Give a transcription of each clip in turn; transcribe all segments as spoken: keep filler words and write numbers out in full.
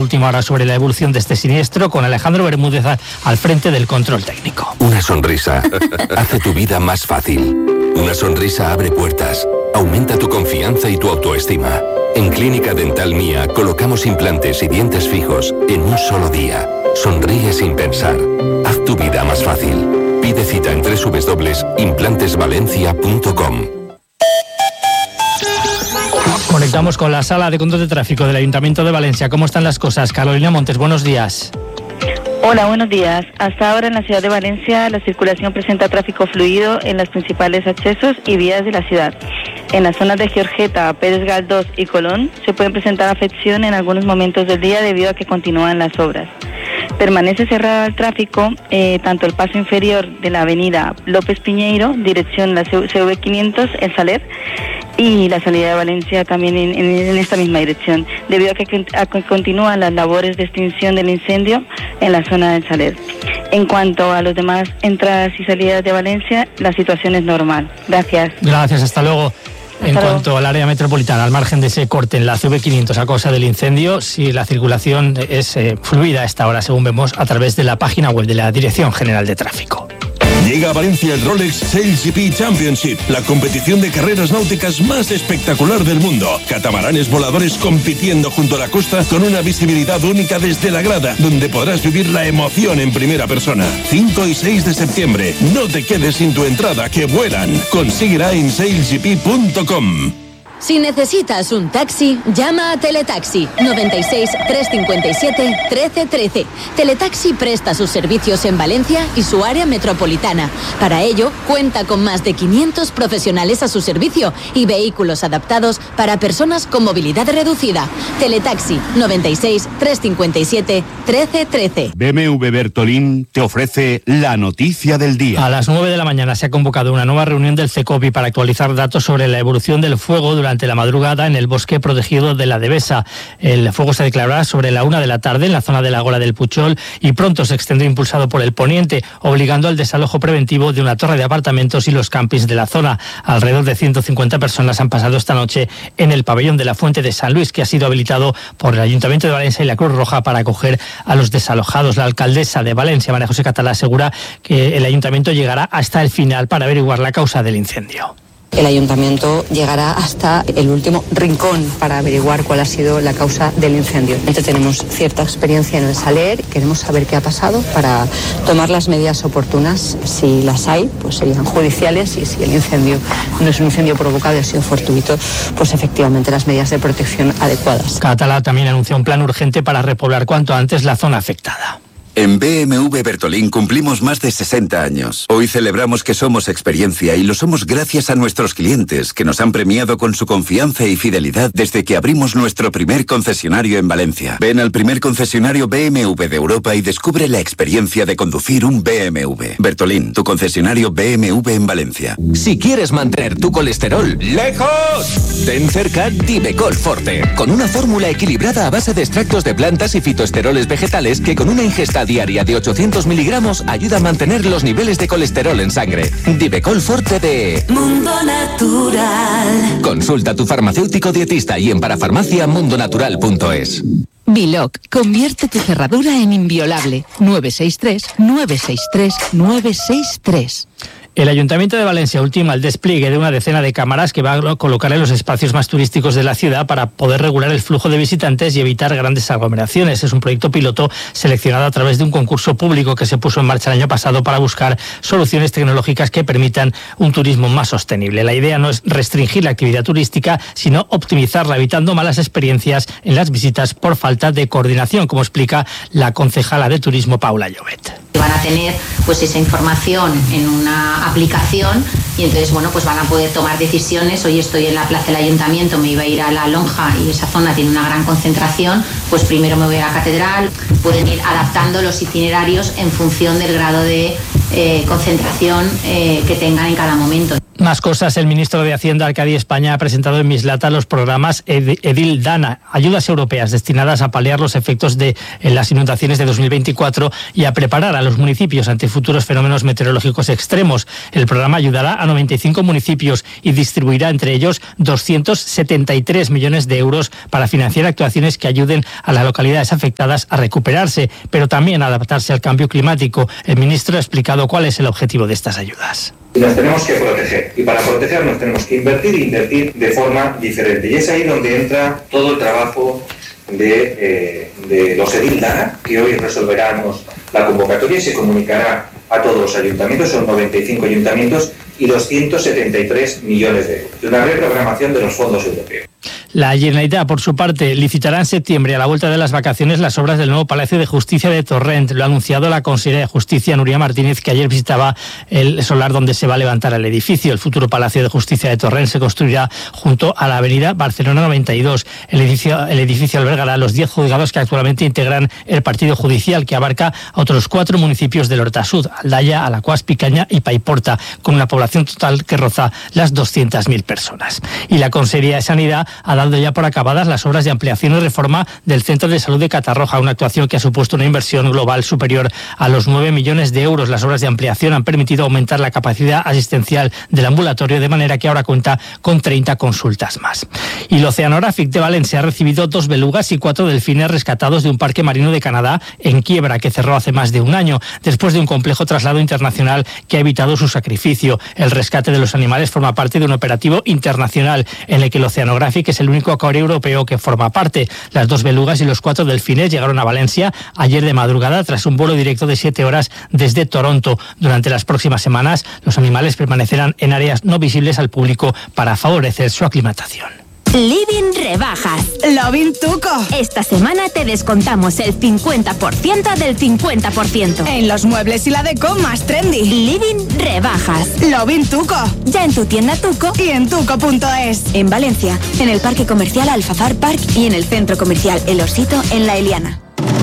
última hora sobre la evolución de este siniestro con Alejandro Bermúdez al frente del control técnico. Una sonrisa hace tu vida más fácil. Una sonrisa abre puertas, aumenta tu confianza y tu autoestima. En Clínica Dental Mía colocamos implantes y dientes fijos en un solo día. Sonríe sin pensar. Haz tu vida más fácil. Pide cita en doble u doble u doble u punto implantes valencia punto com. Conectamos con la sala de control de tráfico del Ayuntamiento de Valencia. ¿Cómo están las cosas? Carolina Montes, buenos días. Hola, buenos días. Hasta ahora en la ciudad de Valencia la circulación presenta tráfico fluido en los principales accesos y vías de la ciudad. En las zonas de Giorgeta, Pérez Galdós y Colón se pueden presentar afección en algunos momentos del día debido a que continúan las obras. Permanece cerrado el tráfico eh, tanto el paso inferior de la avenida López Piñeiro, dirección la C V quinientos, en Saler, y la salida de Valencia también en, en, en esta misma dirección, debido a que, a que continúan las labores de extinción del incendio en la zona del Saler. En cuanto a las demás entradas y salidas de Valencia, la situación es normal. Gracias. Gracias, hasta luego. En Hasta cuanto luego. al área metropolitana, al margen de ese corte en la C V quinientos a causa del incendio, sí, la circulación es eh, fluida a esta hora, según vemos a través de la página web de la Dirección General de Tráfico. Llega a Valencia el Rolex SailGP Championship, la competición de carreras náuticas más espectacular del mundo. Catamaranes voladores compitiendo junto a la costa con una visibilidad única desde la grada, donde podrás vivir la emoción en primera persona. cinco y seis de septiembre. No te quedes sin tu entrada, que vuelan. Consíguela en sail g p punto com. Si necesitas un taxi, llama a Teletaxi noventa y seis, trescientos cincuenta y siete, trece trece. Teletaxi presta sus servicios en Valencia y su área metropolitana. Para ello, cuenta con más de quinientos profesionales a su servicio y vehículos adaptados para personas con movilidad reducida. Teletaxi noventa y seis, trescientos cincuenta y siete, trece trece. B M W Bertolín te ofrece la noticia del día. A las nueve de la mañana se ha convocado una nueva reunión del CECOPI para actualizar datos sobre la evolución del fuego durante Durante la madrugada en el bosque protegido de la Devesa. El fuego se declarará sobre la una de la tarde en la zona de la Gola del Puchol y pronto se extendió impulsado por el poniente, obligando al desalojo preventivo de una torre de apartamentos y los campings de la zona. Alrededor de ciento cincuenta personas han pasado esta noche en el pabellón de la Fuente de San Luis, que ha sido habilitado por el Ayuntamiento de Valencia y la Cruz Roja para acoger a los desalojados. La alcaldesa de Valencia, María José Catalá, asegura que el Ayuntamiento llegará hasta el final para averiguar la causa del incendio. El Ayuntamiento llegará hasta el último rincón para averiguar cuál ha sido la causa del incendio. Entonces, tenemos cierta experiencia en el Saler, queremos saber qué ha pasado para tomar las medidas oportunas. Si las hay, pues serían judiciales, y si el incendio no es un incendio provocado y ha sido fortuito, pues efectivamente las medidas de protección adecuadas. Catalá también anunció un plan urgente para repoblar cuanto antes la zona afectada. En B M W Bertolín cumplimos más de sesenta años. Hoy celebramos que somos experiencia y lo somos gracias a nuestros clientes, que nos han premiado con su confianza y fidelidad desde que abrimos nuestro primer concesionario en Valencia. Ven al primer concesionario B M W de Europa y descubre la experiencia de conducir un B M W. Bertolín, tu concesionario B M W en Valencia. Si quieres mantener tu colesterol lejos, ten cerca Divecol Forte, con una fórmula equilibrada a base de extractos de plantas y fitoesteroles vegetales que con una ingesta diaria de ochocientos miligramos ayuda a mantener los niveles de colesterol en sangre. Divecol Forte de Mundo Natural. Consulta a tu farmacéutico dietista y en parafarmacia mundonatural punto es. Biloc, convierte tu cerradura en inviolable. nueve seis tres, nueve seis tres, nueve seis tres. El Ayuntamiento de Valencia ultima el despliegue de una decena de cámaras que va a colocar en los espacios más turísticos de la ciudad para poder regular el flujo de visitantes y evitar grandes aglomeraciones. Es un proyecto piloto seleccionado a través de un concurso público que se puso en marcha el año pasado para buscar soluciones tecnológicas que permitan un turismo más sostenible. La idea no es restringir la actividad turística, sino optimizarla, evitando malas experiencias en las visitas por falta de coordinación, como explica la concejala de Turismo, Paula Llobet. Van a tener pues esa información en una aplicación y entonces bueno pues van a poder tomar decisiones. Hoy estoy en la plaza del Ayuntamiento, me iba a ir a la Lonja y esa zona tiene una gran concentración, pues primero me voy a la Catedral. Pueden ir adaptando los itinerarios en función del grado de eh, concentración eh, que tengan en cada momento. Más cosas. El ministro de Hacienda, Arcadi España, ha presentado en Mislata los programas Edil Dana, ayudas europeas destinadas a paliar los efectos de las inundaciones de dos mil veinticuatro y a preparar a los municipios ante futuros fenómenos meteorológicos extremos. El programa ayudará a noventa y cinco municipios y distribuirá entre ellos doscientos setenta y tres millones de euros para financiar actuaciones que ayuden a las localidades afectadas a recuperarse, pero también a adaptarse al cambio climático. El ministro ha explicado cuál es el objetivo de estas ayudas. Y nos tenemos que proteger, y para protegernos tenemos que invertir e invertir de forma diferente. Y es ahí donde entra todo el trabajo de, eh, de los Edil Dana, que hoy resolveremos la convocatoria y se comunicará a todos los ayuntamientos. Son noventa y cinco ayuntamientos y doscientos setenta y tres millones de euros. Una reprogramación de los fondos europeos. La Generalitat, por su parte, licitará en septiembre, a la vuelta de las vacaciones, las obras del nuevo Palacio de Justicia de Torrent. Lo ha anunciado la consejera de Justicia, Nuria Martínez, que ayer visitaba el solar donde se va a levantar el edificio. El futuro Palacio de Justicia de Torrent se construirá junto a la avenida Barcelona noventa y dos. El edificio, el edificio albergará los diez juzgados que actualmente integran el partido judicial, que abarca a otros cuatro municipios del Horta Sud, Aldaya, Alacuás, Picaña y Paiporta, con una población total que roza las doscientas mil personas. Y la Consejería de Sanidad ha dado ya por acabadas las obras de ampliación y reforma del Centro de Salud de Catarroja, una actuación que ha supuesto una inversión global superior a los nueve millones de euros. Las obras de ampliación han permitido aumentar la capacidad asistencial del ambulatorio, de manera que ahora cuenta con treinta consultas más. Y el Oceanographic de Valencia ha recibido dos belugas y cuatro delfines rescatados de un parque marino de Canadá en quiebra, que cerró hace más de un año, después de un complejo traslado internacional que ha evitado su sacrificio. El rescate de los animales forma parte de un operativo internacional en el que el Oceanographic es el único acuario europeo que forma parte. Las dos belugas y los cuatro delfines llegaron a Valencia ayer de madrugada tras un vuelo directo de siete horas desde Toronto. Durante las próximas semanas, los animales permanecerán en áreas no visibles al público para favorecer su aclimatación. Living Rebajas. Lovin Tuco. Esta semana te descontamos el cincuenta por ciento del cincuenta por ciento. En los muebles y la deco más trendy. Living Rebajas. Lovin Tuco. Ya en tu tienda Tuco y en tuco punto es. En Valencia, en el Parque Comercial Alfafar Park y en el Centro Comercial El Osito en La Eliana.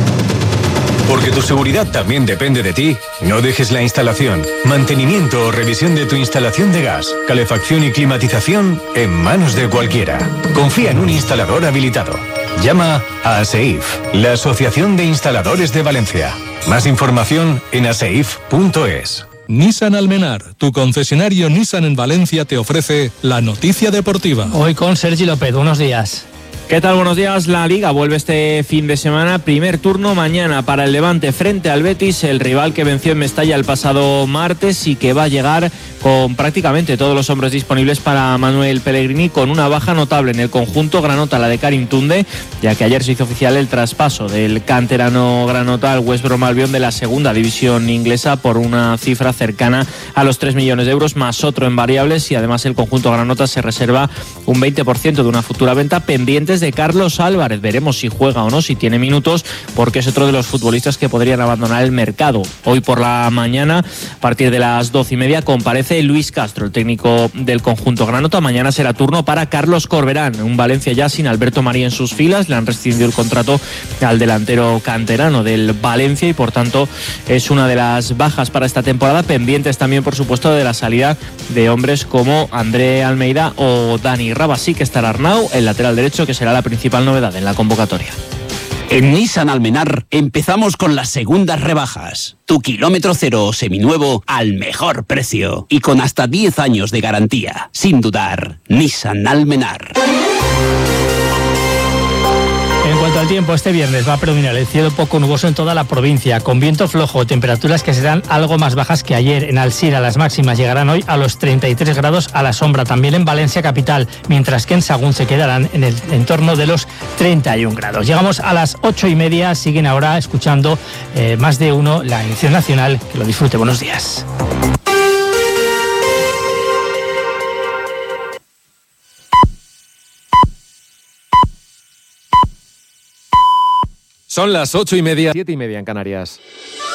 Porque tu seguridad también depende de ti. No dejes la instalación, mantenimiento o revisión de tu instalación de gas, calefacción y climatización en manos de cualquiera. Confía en un instalador habilitado. Llama a ASEIF, la Asociación de Instaladores de Valencia. Más información en aseif punto es. Nissan Almenar, tu concesionario Nissan en Valencia, te ofrece la noticia deportiva. Hoy con Sergi López. Buenos días. ¿Qué tal? Buenos días. La Liga vuelve este fin de semana. Primer turno mañana para el Levante frente al Betis, el rival que venció en Mestalla el pasado martes y que va a llegar con prácticamente todos los hombres disponibles para Manuel Pellegrini, con una baja notable en el conjunto granota, la de Karim Tunde, ya que ayer se hizo oficial el traspaso del canterano granota al West Brom Albion de la segunda división inglesa por una cifra cercana a los tres millones de euros, más otro en variables, y además el conjunto granota se reserva un veinte por ciento de una futura venta, pendientes de Carlos Álvarez. Veremos si juega o no, si tiene minutos, porque es otro de los futbolistas que podrían abandonar el mercado. Hoy por la mañana, a partir de las doce y media, comparece Luis Castro, el técnico del conjunto granota. Mañana será turno para Carlos Corberán, un Valencia ya sin Alberto María en sus filas. Le han rescindido el contrato al delantero canterano del Valencia y por tanto es una de las bajas para esta temporada, pendientes también por supuesto de la salida de hombres como André Almeida o Dani Rabasí, que estará Arnau, el lateral derecho, que será la principal novedad en la convocatoria. En Nissan Almenar empezamos con las segundas rebajas. Tu kilómetro cero o seminuevo al mejor precio y con hasta diez años de garantía. Sin dudar, Nissan Almenar. En cuanto al tiempo, este viernes va a predominar el cielo poco nuboso en toda la provincia, con viento flojo, temperaturas que serán algo más bajas que ayer. En Alsira las máximas llegarán hoy a los treinta y tres grados a la sombra, también en Valencia capital, mientras que en Sagún se quedarán en el entorno de los treinta y un grados. Llegamos a las ocho y media, siguen ahora escuchando eh, Más de Uno, la edición nacional. Que lo disfrute, buenos días. Son las ocho y media, siete y media en Canarias.